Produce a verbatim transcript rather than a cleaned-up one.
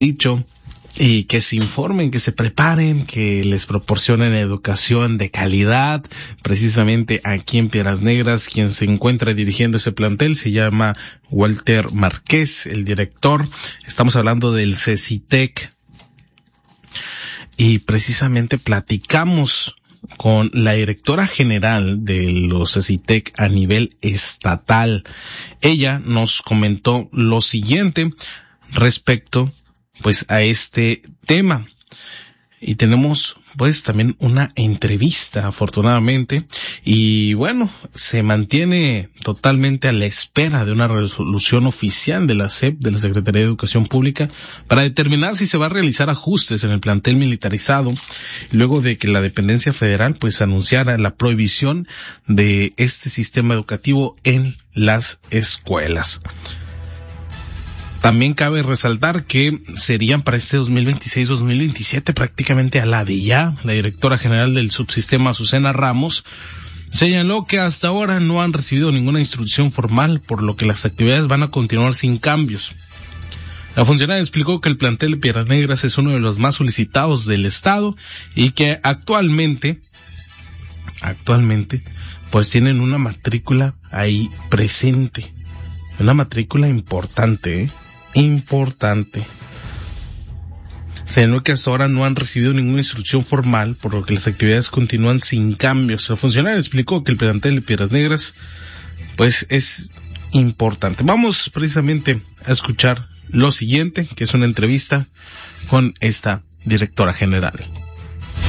dicho, y que se informen, que se preparen, que les proporcionen educación de calidad. Precisamente aquí en Piedras Negras, quien se encuentra dirigiendo ese plantel se llama Walter Márquez, el director. Estamos hablando del CECITEC. Y precisamente platicamos con la directora general de los CECITEC a nivel estatal. Ella nos comentó lo siguiente respecto pues a este tema. Y tenemos pues también una entrevista, afortunadamente, y bueno, se mantiene totalmente a la espera de una resolución oficial de la S E P, de la Secretaría de Educación Pública, para determinar si se va a realizar ajustes en el plantel militarizado, luego de que la dependencia federal pues anunciara la prohibición de este sistema educativo en las escuelas. También cabe resaltar que serían para este dos mil veintiséis dos mil veintisiete prácticamente a la de ya. La directora general del subsistema, Azucena Ramos, señaló que hasta ahora no han recibido ninguna instrucción formal, por lo que las actividades van a continuar sin cambios. La funcionaria explicó que el plantel de Piedras Negras es uno de los más solicitados del estado y que actualmente, actualmente, pues tienen una matrícula ahí presente. Una matrícula importante, ¿eh? Importante. Señaló que hasta ahora no han recibido ninguna instrucción formal, por lo que las actividades continúan sin cambios. El funcionario explicó que el plantel de Piedras Negras, pues, es importante. Vamos precisamente a escuchar lo siguiente, que es una entrevista con esta directora general.